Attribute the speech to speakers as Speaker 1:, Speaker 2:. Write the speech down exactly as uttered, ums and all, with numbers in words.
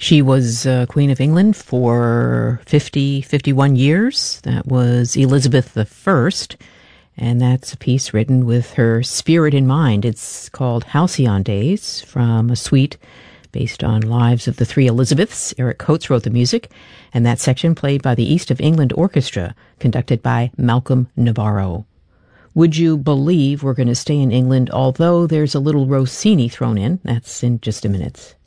Speaker 1: She was uh, Queen of England for fifty, fifty-one years. That was Elizabeth the First, and that's a piece written with her spirit in mind. It's called Halcyon Days, from a suite based on Lives of the Three Elizabeths. Eric Coates wrote the music, and that section played by the East of England Orchestra, conducted by Malcolm Navarro. Would you believe we're going to stay in England, although there's a little Rossini thrown in? That's in just a minute.